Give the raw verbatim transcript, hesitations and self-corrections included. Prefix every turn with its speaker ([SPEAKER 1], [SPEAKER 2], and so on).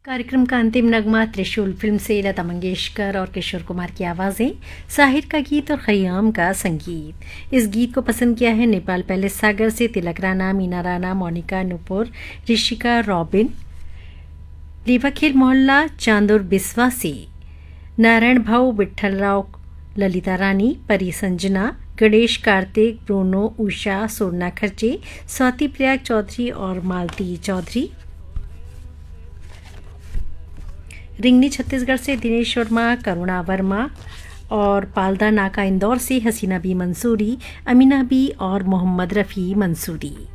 [SPEAKER 1] कार्यक्रम का अंतिम नगमा त्रिशूल फिल्म से लता मंगेशकर और किशोर कुमार की आवाज़ें, साहिर का गीत और खयाम का संगीत। इस गीत को पसंद किया है नेपाल पैलेस सागर से तिलक राणा, मीना राणा, मोनिका नुपुर, ऋषिका रॉबिन, लीवाखेल मोहल्ला चांदुर बिस्वा से नारायण भाऊ, विठ्ठलराव, ललिता रानी, परी संजना, गणेश, कार्तिक, ब्रोनो, उषा, सोना खर्चे, स्वाति प्रयाग चौधरी और मालती चौधरी। रिंगनी छत्तीसगढ़ से दिनेश वर्मा, करुणा वर्मा और पालदा नाका इंदौर से हसीना बी मंसूरी, अमीना बी और मोहम्मद रफ़ी मंसूरी।